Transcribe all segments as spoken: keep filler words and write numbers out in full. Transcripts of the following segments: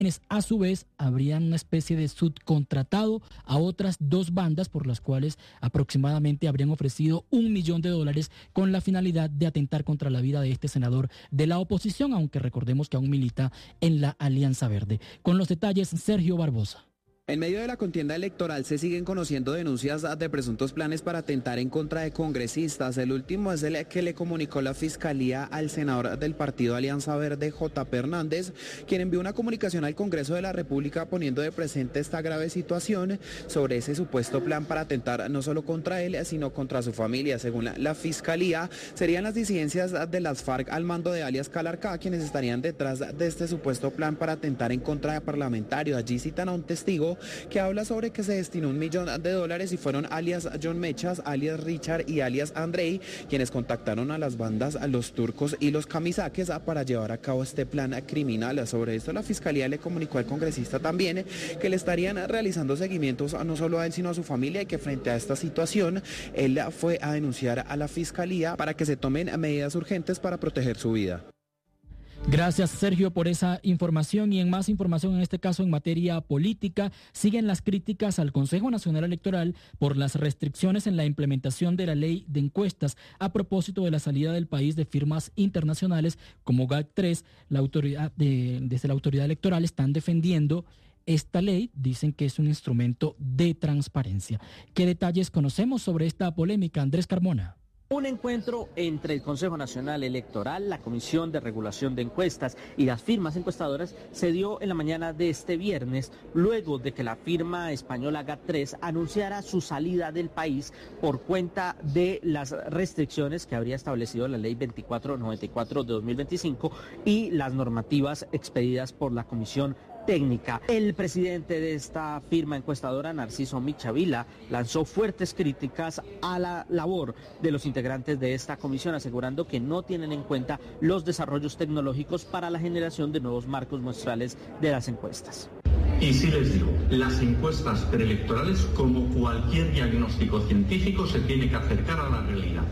a su vez habrían una especie de subcontratado a otras dos bandas por las cuales aproximadamente habrían ofrecido un millón de dólares con la finalidad de atentar contra la vida de este senador de la oposición, aunque recordemos que aún milita en la Alianza Verde. Con los detalles, Sergio Barbosa. En medio de la contienda electoral se siguen conociendo denuncias de presuntos planes para atentar en contra de congresistas. El último es el que le comunicó la Fiscalía al senador del partido Alianza Verde, J P Hernández, quien envió una comunicación al Congreso de la República poniendo de presente esta grave situación sobre ese supuesto plan para atentar no solo contra él, sino contra su familia. Según la, la Fiscalía, serían las disidencias de las FARC al mando de alias Calarcá quienes estarían detrás de este supuesto plan para atentar en contra de parlamentarios. Allí citan a un testigo que habla sobre que se destinó un millón de dólares y fueron alias John Mechas, alias Richard y alias Andrei quienes contactaron a las bandas, a los turcos y los camisaques para llevar a cabo este plan criminal. Sobre esto la Fiscalía le comunicó al congresista también que le estarían realizando seguimientos no solo a él sino a su familia y que frente a esta situación él fue a denunciar a la Fiscalía para que se tomen medidas urgentes para proteger su vida. Gracias, Sergio, por esa información. Y en más información, en este caso en materia política, siguen las críticas al Consejo Nacional Electoral por las restricciones en la implementación de la ley de encuestas a propósito de la salida del país de firmas internacionales como G A C tres. La autoridad de, desde la autoridad electoral están defendiendo esta ley, dicen que es un instrumento de transparencia. ¿Qué detalles conocemos sobre esta polémica, Andrés Carmona? Un encuentro entre el Consejo Nacional Electoral, la Comisión de Regulación de Encuestas y las firmas encuestadoras se dio en la mañana de este viernes, luego de que la firma española G A C tres anunciara su salida del país por cuenta de las restricciones que habría establecido la Ley veinticuatro noventa y cuatro de dos mil veinticinco y las normativas expedidas por la Comisión Técnica. El presidente de esta firma encuestadora, Narciso Michavila, lanzó fuertes críticas a la labor de los integrantes de esta comisión, asegurando que no tienen en cuenta los desarrollos tecnológicos para la generación de nuevos marcos muestrales de las encuestas. Y sí les digo, las encuestas preelectorales, como cualquier diagnóstico científico, se tiene que acercar a la realidad.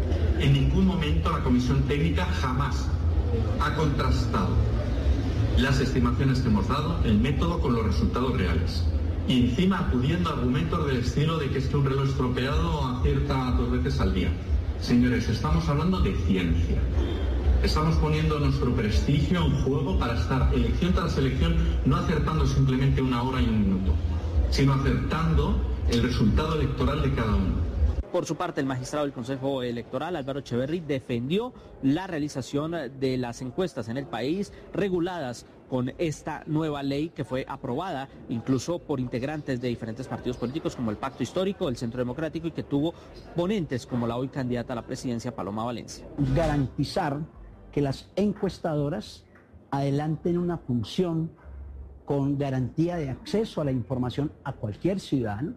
En ningún momento la Comisión Técnica jamás ha contrastado las estimaciones que hemos dado, el método con los resultados reales. Y encima acudiendo a argumentos del estilo de que es que un reloj estropeado acierta dos veces al día. Señores, estamos hablando de ciencia. Estamos poniendo nuestro prestigio en juego para estar elección tras elección, no acertando simplemente una hora y un minuto, sino acertando el resultado electoral de cada uno. Por su parte, el magistrado del Consejo Electoral, Álvaro Echeverri, defendió la realización de las encuestas en el país reguladas con esta nueva ley que fue aprobada incluso por integrantes de diferentes partidos políticos como el Pacto Histórico, el Centro Democrático, y que tuvo ponentes como la hoy candidata a la presidencia, Paloma Valencia. Garantizar que las encuestadoras adelanten una función con garantía de acceso a la información a cualquier ciudadano,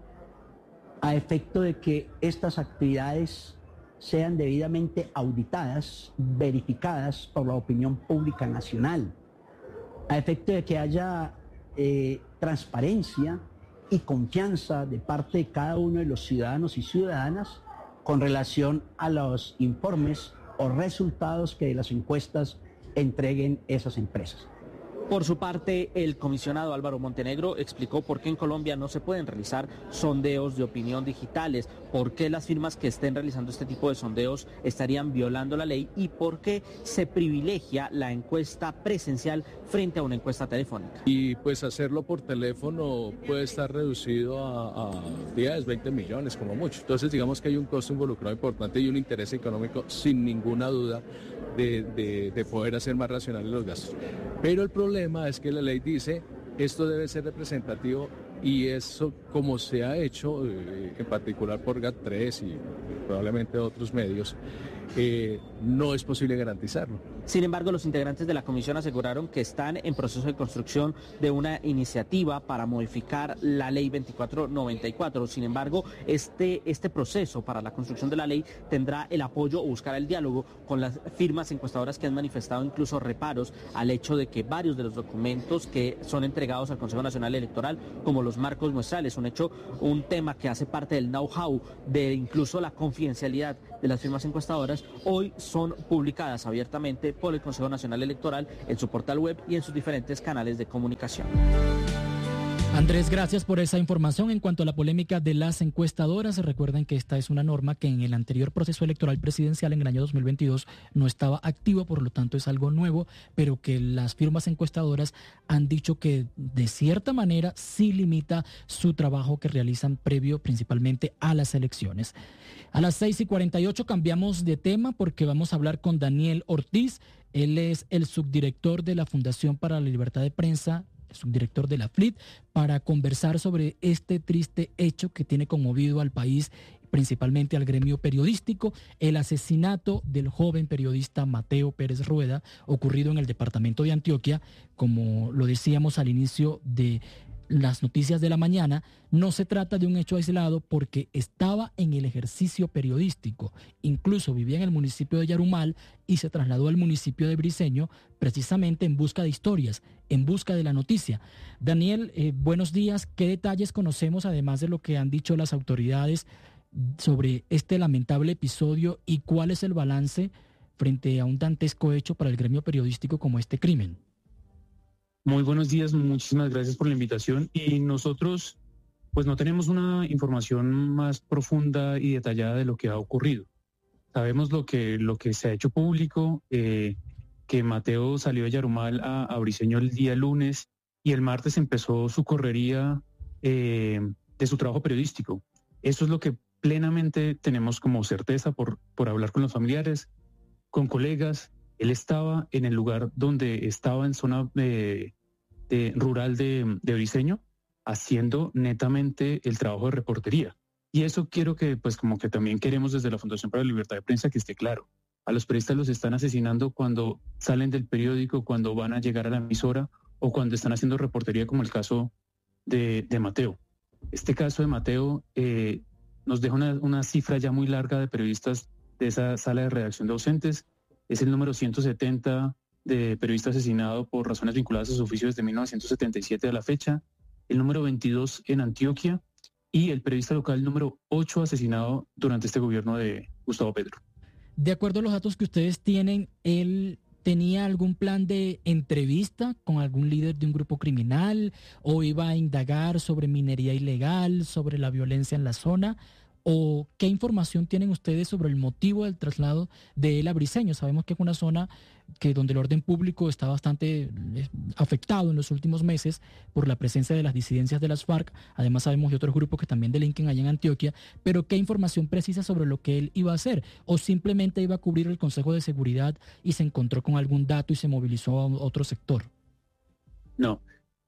a efecto de que estas actividades sean debidamente auditadas, verificadas por la opinión pública nacional, a efecto de que haya eh, transparencia y confianza de parte de cada uno de los ciudadanos y ciudadanas con relación a los informes o resultados que de las encuestas entreguen esas empresas. Por su parte, el comisionado Álvaro Montenegro explicó por qué en Colombia no se pueden realizar sondeos de opinión digitales, por qué las firmas que estén realizando este tipo de sondeos estarían violando la ley y por qué se privilegia la encuesta presencial frente a una encuesta telefónica. Y pues hacerlo por teléfono puede estar reducido a, a diez, veinte millones como mucho. Entonces digamos que hay un costo involucrado importante y un interés económico sin ninguna duda de, de, de poder hacer más racionales los gastos. Pero el problema es que la ley dice esto debe ser representativo y eso, como se ha hecho, eh, en particular por G A C tres y probablemente otros medios, eh, no es posible garantizarlo. Sin embargo, los integrantes de la comisión aseguraron que están en proceso de construcción de una iniciativa para modificar la ley veinticuatro noventa y cuatro. Sin embargo, este, este proceso para la construcción de la ley tendrá el apoyo o buscará el diálogo con las firmas encuestadoras que han manifestado incluso reparos al hecho de que varios de los documentos que son entregados al Consejo Nacional Electoral, como los marcos muestrales, un hecho, un tema que hace parte del know-how de incluso la confidencialidad de las firmas encuestadoras hoy son publicadas abiertamente por el Consejo Nacional Electoral en su portal web y en sus diferentes canales de comunicación. Andrés, gracias por esa información. En cuanto a la polémica de las encuestadoras, recuerden que esta es una norma que en el anterior proceso electoral presidencial en el año dos mil veintidós no estaba activa, por lo tanto es algo nuevo, pero que las firmas encuestadoras han dicho que de cierta manera sí limita su trabajo que realizan previo principalmente a las elecciones. A las seis y cuarenta y ocho cambiamos de tema porque vamos a hablar con Daniel Ortiz. Él es el subdirector de la Fundación para la Libertad de Prensa, subdirector de la F L I T, para conversar sobre este triste hecho que tiene conmovido al país, principalmente al gremio periodístico, el asesinato del joven periodista Mateo Pérez Rueda, ocurrido en el departamento de Antioquia. Como lo decíamos al inicio de las noticias de la mañana, no se trata de un hecho aislado porque estaba en el ejercicio periodístico. Incluso vivía en el municipio de Yarumal y se trasladó al municipio de Briceño precisamente en busca de historias, en busca de la noticia. Daniel, eh, buenos días. ¿Qué detalles conocemos, además de lo que han dicho las autoridades, sobre este lamentable episodio y cuál es el balance frente a un dantesco hecho para el gremio periodístico como este crimen? Muy buenos días, muchísimas gracias por la invitación. Y nosotros, pues no tenemos una información más profunda y detallada de lo que ha ocurrido. Sabemos lo que, lo que se ha hecho público, eh, que Mateo salió de Yarumal a, a Briceño el día lunes y el martes empezó su correría eh, de su trabajo periodístico. Eso es lo que plenamente tenemos como certeza por, por hablar con los familiares, con colegas. Él estaba en el lugar donde estaba en zona eh, de, rural de, de Briceño, haciendo netamente el trabajo de reportería. Y eso quiero que, pues como que también queremos desde la Fundación para la Libertad de Prensa que esté claro. A los periodistas los están asesinando cuando salen del periódico, cuando van a llegar a la emisora o cuando están haciendo reportería, como el caso de, de Mateo. Este caso de Mateo eh, nos deja una, una cifra ya muy larga de periodistas de esa sala de redacción de ausentes. Es el número ciento setenta de periodistas asesinados por razones vinculadas a su oficio desde mil novecientos setenta y siete a la fecha, el número veintidós en Antioquia y el periodista local número ocho asesinado durante este gobierno de Gustavo Petro. De acuerdo a los datos que ustedes tienen, ¿él tenía algún plan de entrevista con algún líder de un grupo criminal o iba a indagar sobre minería ilegal, sobre la violencia en la zona? ¿O qué información tienen ustedes sobre el motivo del traslado de él a Briceño? Sabemos que es una zona que donde el orden público está bastante afectado en los últimos meses por la presencia de las disidencias de las FARC. Además sabemos de otros grupos que también delinquen allá en Antioquia. Pero ¿qué información precisa sobre lo que él iba a hacer? ¿O simplemente iba a cubrir el Consejo de Seguridad y se encontró con algún dato y se movilizó a otro sector? No.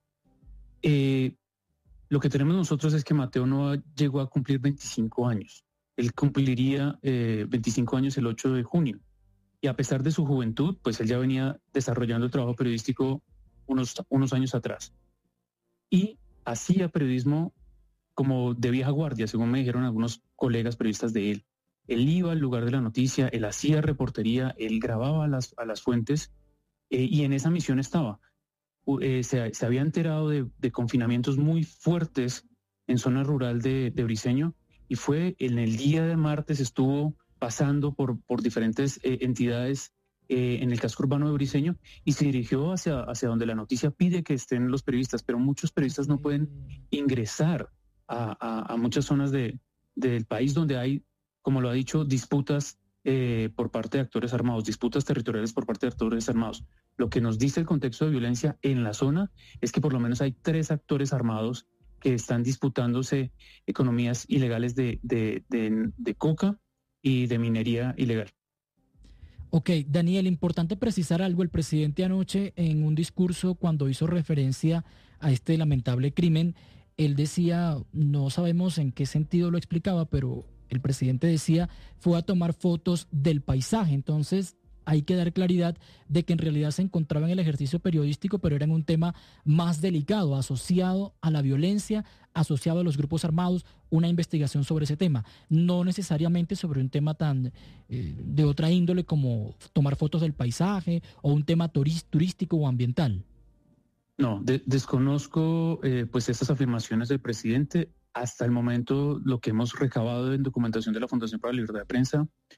Eh... Lo que tenemos nosotros es que Mateo no llegó a cumplir veinticinco años. Él cumpliría eh, veinticinco años el ocho de junio. Y a pesar de su juventud, pues él ya venía desarrollando el trabajo periodístico unos, unos años atrás. Y hacía periodismo como de vieja guardia, según me dijeron algunos colegas periodistas de él. Él iba al lugar de la noticia, él hacía reportería, él grababa a las, a las fuentes eh, y en esa misión estaba. Eh, se, se había enterado de, de confinamientos muy fuertes en zona rural de, de Briceño y fue en el día de martes, estuvo pasando por, por diferentes eh, entidades eh, en el casco urbano de Briceño y se dirigió hacia, hacia donde la noticia pide que estén los periodistas, pero muchos periodistas no pueden ingresar a, a, a muchas zonas de, del país donde hay, como lo ha dicho, disputas eh, por parte de actores armados, disputas territoriales por parte de actores armados. Lo que nos dice el contexto de violencia en la zona es que por lo menos hay tres actores armados que están disputándose economías ilegales de, de, de, de coca y de minería ilegal. Ok, Daniel, importante precisar algo. El presidente anoche en un discurso cuando hizo referencia a este lamentable crimen, él decía, no sabemos en qué sentido lo explicaba, pero el presidente decía, fue a tomar fotos del paisaje. Entonces hay que dar claridad de que en realidad se encontraba en el ejercicio periodístico, pero era en un tema más delicado, asociado a la violencia, asociado a los grupos armados, una investigación sobre ese tema, no necesariamente sobre un tema tan eh, de otra índole como tomar fotos del paisaje o un tema turístico o ambiental. No, de, desconozco eh, pues estas afirmaciones del presidente. Hasta el momento lo que hemos recabado en documentación de la Fundación para la Libertad de Prensa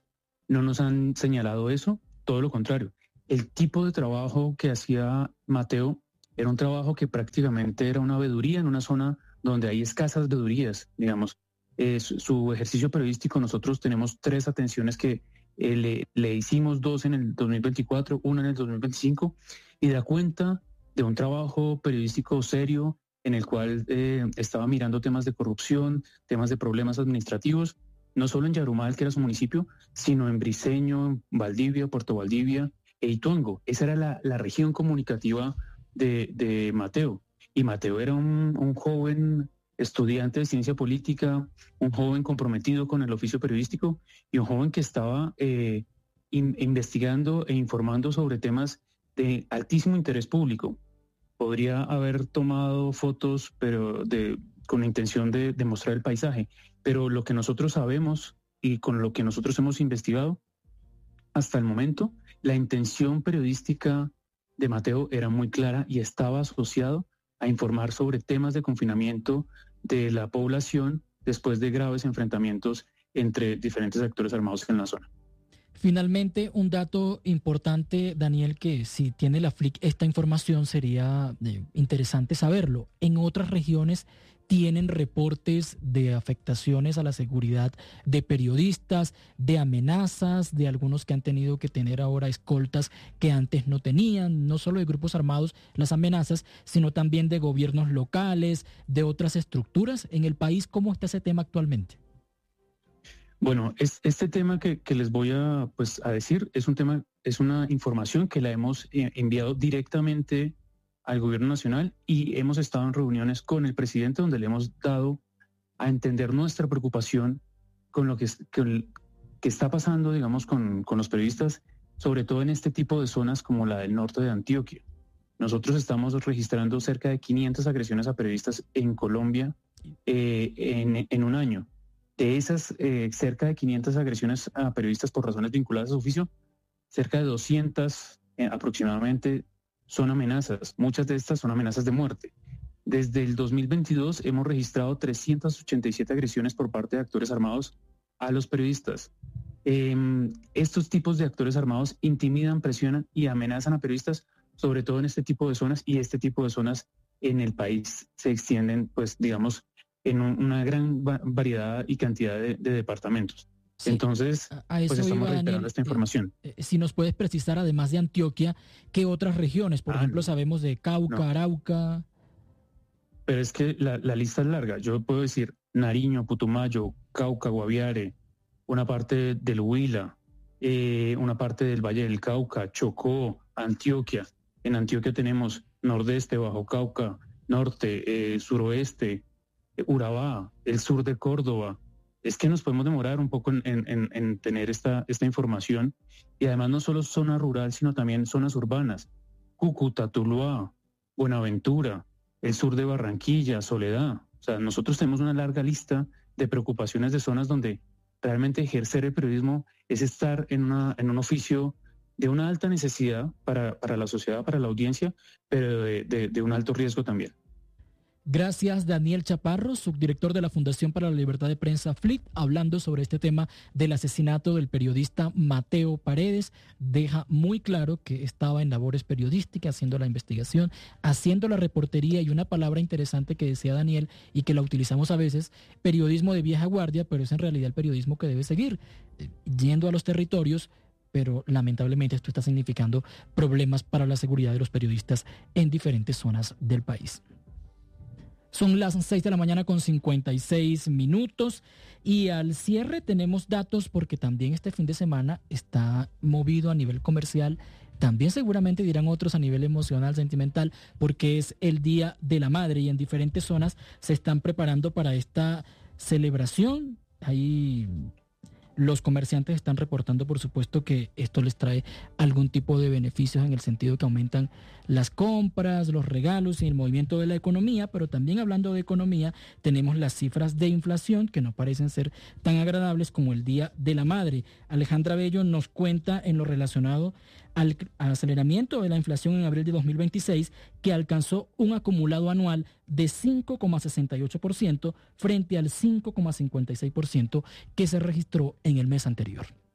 no nos han señalado eso, todo lo contrario. El tipo de trabajo que hacía Mateo era un trabajo que prácticamente era una veeduría en una zona donde hay escasas veedurías, digamos. Eh, su, su ejercicio periodístico, nosotros tenemos tres atenciones que eh, le, le hicimos, dos en el dos mil veinticuatro, una en el dos mil veinticinco, y da cuenta de un trabajo periodístico serio en el cual eh, estaba mirando temas de corrupción, temas de problemas administrativos, no solo en Yarumal, que era su municipio, sino en Briceño, Valdivia, Puerto Valdivia e Ituango. Esa era la, la región comunicativa de, de Mateo. Y Mateo era un, un joven estudiante de ciencia política, un joven comprometido con el oficio periodístico y un joven que estaba eh, in, investigando e informando sobre temas de altísimo interés público. Podría haber tomado fotos, pero de, con la intención de, de mostrar el paisaje. Pero lo que nosotros sabemos y con lo que nosotros hemos investigado hasta el momento, la intención periodística de Mateo era muy clara y estaba asociado a informar sobre temas de confinamiento de la población después de graves enfrentamientos entre diferentes actores armados en la zona. Finalmente, un dato importante, Daniel, que si tiene la F L I C esta información sería eh, interesante saberlo. En otras regiones tienen reportes de afectaciones a la seguridad de periodistas, de amenazas, de algunos que han tenido que tener ahora escoltas que antes no tenían, no solo de grupos armados las amenazas, sino también de gobiernos locales, de otras estructuras en el país. ¿Cómo está ese tema actualmente? Bueno, es, este tema que, que les voy a, pues, a decir es un tema, es una información que la hemos eh, enviado directamente al gobierno nacional y hemos estado en reuniones con el presidente donde le hemos dado a entender nuestra preocupación con lo que, que, que está pasando, digamos, con, con los periodistas, sobre todo en este tipo de zonas como la del norte de Antioquia. Nosotros estamos registrando cerca de quinientas agresiones a periodistas en Colombia eh, en, en un año. De esas eh, cerca de quinientas agresiones a periodistas por razones vinculadas a su oficio, cerca de doscientas eh, aproximadamente son amenazas. Muchas de estas son amenazas de muerte. Desde el dos mil veintidós hemos registrado trescientas ochenta y siete agresiones por parte de actores armados a los periodistas. Eh, estos tipos de actores armados intimidan, presionan y amenazan a periodistas, sobre todo en este tipo de zonas, y este tipo de zonas en el país se extienden, pues digamos, en un, una gran va- variedad y cantidad de, de departamentos. Sí, Entonces, a eso pues estamos iba, reiterando Daniel, esta información. Eh, eh, si nos puedes precisar, además de Antioquia, ¿qué otras regiones? Por ah, ejemplo, no. sabemos de Cauca, no. Arauca. Pero es que la, la lista es larga. Yo puedo decir Nariño, Putumayo, Cauca, Guaviare, una parte del Huila, eh, una parte del Valle del Cauca, Chocó, Antioquia. En Antioquia tenemos nordeste, Bajo Cauca, norte, eh, suroeste, eh, Urabá, el sur de Córdoba. Es que nos podemos demorar un poco en, en, en tener esta, esta información, y además no solo zona rural, sino también zonas urbanas. Cúcuta, Tuluá, Buenaventura, el sur de Barranquilla, Soledad. O sea, nosotros tenemos una larga lista de preocupaciones de zonas donde realmente ejercer el periodismo es estar en, una, en un oficio de una alta necesidad para, para la sociedad, para la audiencia, pero de, de, de un alto riesgo también. Gracias, Daniel Chaparro, subdirector de la Fundación para la Libertad de Prensa F L I C, hablando sobre este tema del asesinato del periodista Mateo Paredes. Deja muy claro que estaba en labores periodísticas, haciendo la investigación, haciendo la reportería, y una palabra interesante que decía Daniel y que la utilizamos a veces, periodismo de vieja guardia, pero es en realidad el periodismo que debe seguir, eh, yendo a los territorios, pero lamentablemente esto está significando problemas para la seguridad de los periodistas en diferentes zonas del país. Son las seis de la mañana con cincuenta y seis minutos y al cierre tenemos datos porque también este fin de semana está movido a nivel comercial, también seguramente dirán otros a nivel emocional, sentimental, porque es el Día de la Madre y en diferentes zonas se están preparando para esta celebración. Ahí los comerciantes están reportando, por supuesto, que esto les trae algún tipo de beneficios en el sentido que aumentan las compras, los regalos y el movimiento de la economía, pero también hablando de economía, tenemos las cifras de inflación que no parecen ser tan agradables como el Día de la Madre. Alejandra Bello nos cuenta en lo relacionado al aceleramiento de la inflación en abril de dos mil veintiséis, que alcanzó un acumulado anual de cinco coma sesenta y ocho por ciento frente al cinco coma cincuenta y seis por ciento que se registró en el mes anterior.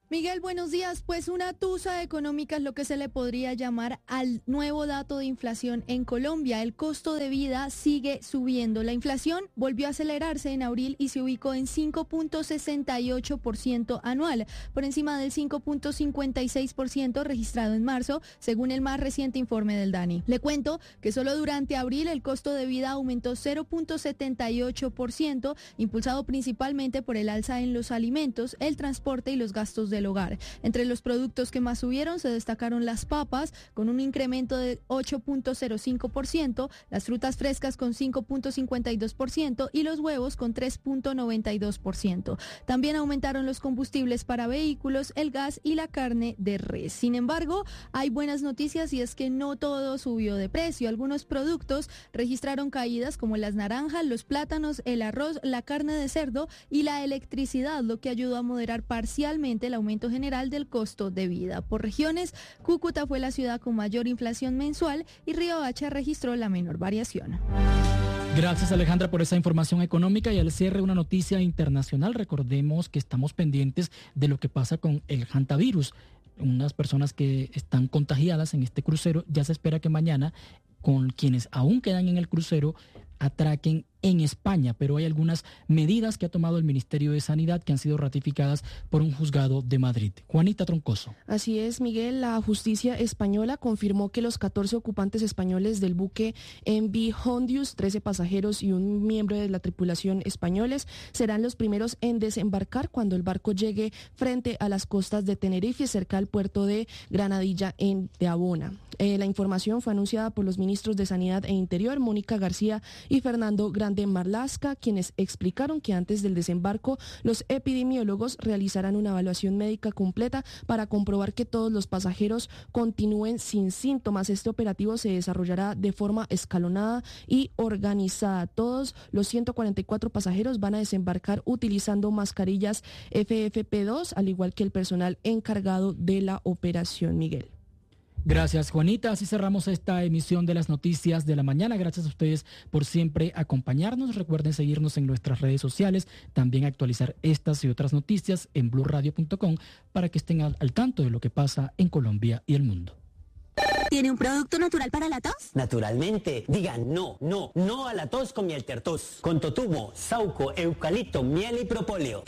Miguel, buenos días. Pues una tusa económica es lo que se le podría llamar al nuevo dato de inflación en Colombia. El costo de vida sigue subiendo. La inflación volvió a acelerarse en abril y se ubicó en cinco punto sesenta y ocho por ciento anual, por encima del cinco punto cincuenta y seis por ciento registrado en marzo, según el más reciente informe del DANI. Le cuento que solo durante abril el costo de vida aumentó cero punto setenta y ocho por ciento, impulsado principalmente por el alza en los alimentos, el transporte y los gastos de hogar. Entre los productos que más subieron se destacaron las papas con un incremento de ocho punto cero cinco por ciento, las frutas frescas con cinco punto cincuenta y dos por ciento y los huevos con tres punto noventa y dos por ciento. También aumentaron los combustibles para vehículos, el gas y la carne de res. Sin embargo, hay buenas noticias y es que no todo subió de precio. Algunos productos registraron caídas como las naranjas, los plátanos, el arroz, la carne de cerdo y la electricidad, lo que ayudó a moderar parcialmente el aumento general del costo de vida. Por regiones, Cúcuta fue la ciudad con mayor inflación mensual y Riohacha registró la menor variación. Gracias, Alejandra, por esa información económica. Y al cierre, una noticia internacional. Recordemos que estamos pendientes de lo que pasa con el hantavirus. Unas personas que están contagiadas en este crucero, ya se espera que mañana, con quienes aún quedan en el crucero, atraquen en España, pero hay algunas medidas que ha tomado el Ministerio de Sanidad que han sido ratificadas por un juzgado de Madrid. Juanita Troncoso. Así es, Miguel. La justicia española confirmó que los catorce ocupantes españoles del buque M V Hondius, trece pasajeros y un miembro de la tripulación españoles, serán los primeros en desembarcar cuando el barco llegue frente a las costas de Tenerife, cerca al puerto de Granadilla en de Abona. Eh, la información fue anunciada por los ministros de Sanidad e Interior, Mónica García y Fernando Grande Marlasca, quienes explicaron que antes del desembarco los epidemiólogos realizarán una evaluación médica completa para comprobar que todos los pasajeros continúen sin síntomas. Este operativo se desarrollará de forma escalonada y organizada. Todos los ciento cuarenta y cuatro pasajeros van a desembarcar utilizando mascarillas F F P dos, al igual que el personal encargado de la operación. Miguel. Gracias, Juanita. Así cerramos esta emisión de las noticias de la mañana. Gracias a ustedes por siempre acompañarnos. Recuerden seguirnos en nuestras redes sociales, también actualizar estas y otras noticias en blue radio punto com para que estén al, al tanto de lo que pasa en Colombia y el mundo. ¿Tiene un producto natural para la tos? Naturalmente. Digan no, no, no a la tos con miel tertos. Con totumo, sauco, eucalipto, miel y propóleo.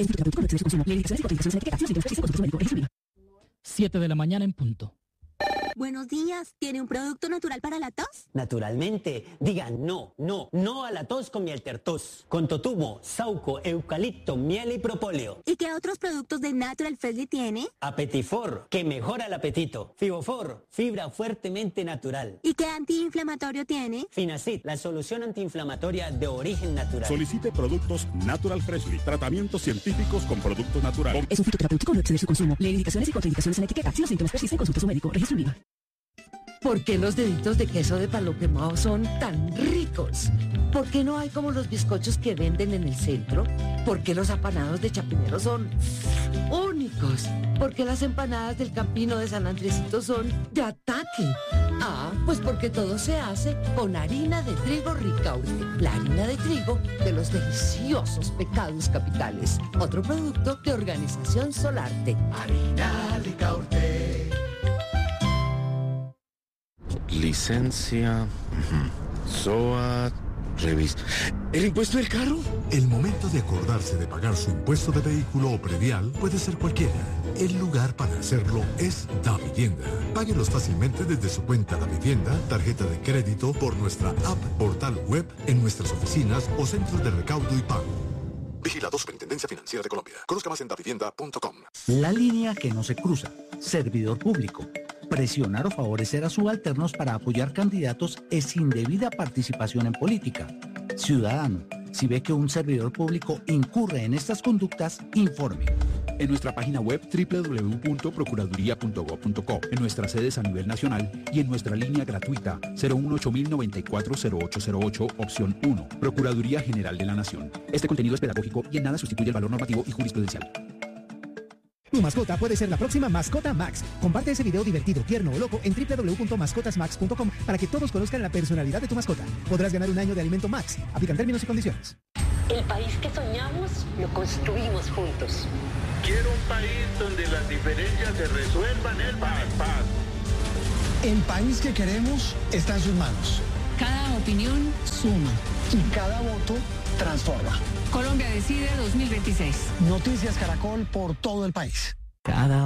Siete de la mañana en punto. Buenos días, ¿tiene un producto natural para la tos? Naturalmente. Digan no, no, no a la tos con miel tertos. Con totumo, sauco, eucalipto, miel y propóleo. ¿Y qué otros productos de Natural Freshly tiene? Apetifor, que mejora el apetito. Fibofor, fibra fuertemente natural. ¿Y qué antiinflamatorio tiene? Finacid, la solución antiinflamatoria de origen natural. Solicite productos Natural Freshly, tratamientos científicos con productos naturales. Es un fitoterapéutico, no exceder su consumo. Lee indicaciones y contraindicaciones en etiqueta. Si los síntomas persisten, consulte a su médico. Registro INVIMA. ¿Por qué los deditos de queso de palo quemado son tan ricos? ¿Por qué no hay como los bizcochos que venden en el centro? ¿Por qué los apanados de Chapinero son únicos? ¿Por qué las empanadas del Campino de San Andresito son de ataque? Ah, pues porque todo se hace con harina de trigo Ricaurte, la harina de trigo de los deliciosos pecados capitales. Otro producto de Organización Solarte. Harina Ricaurte. Licencia, S O A, revista. ¿El impuesto del carro? El momento de acordarse de pagar su impuesto de vehículo o predial puede ser cualquiera. El lugar para hacerlo es Davivienda. Páguelos fácilmente desde su cuenta Davivienda, tarjeta de crédito, por nuestra app, portal web, en nuestras oficinas o centros de recaudo y pago. Vigilado Superintendencia Financiera de Colombia. Conozca más en davivienda punto com. La línea que no se cruza. Servidor público. Presionar o favorecer a subalternos para apoyar candidatos es indebida participación en política. Ciudadano, si ve que un servidor público incurre en estas conductas, informe. En nuestra página web doble u doble u doble u punto procuraduría punto gob punto co, en nuestras sedes a nivel nacional y en nuestra línea gratuita cero uno ocho mil noventa y cuatro cero ocho cero ocho, opción uno. Procuraduría General de la Nación. Este contenido es pedagógico y en nada sustituye el valor normativo y jurisprudencial. Tu mascota puede ser la próxima Mascota Max. Comparte ese video divertido, tierno o loco en doble u doble u doble u punto mascotas max punto com para que todos conozcan la personalidad de tu mascota. Podrás ganar un año de alimento Max. Aplican términos y condiciones. El país que soñamos lo construimos juntos. Quiero un país donde las diferencias se resuelvan en paz, paz. El país que queremos está en sus manos. Cada opinión suma. Y cada voto transforma. Colombia Decide dos mil veintiséis. Noticias Caracol por todo el país. Cada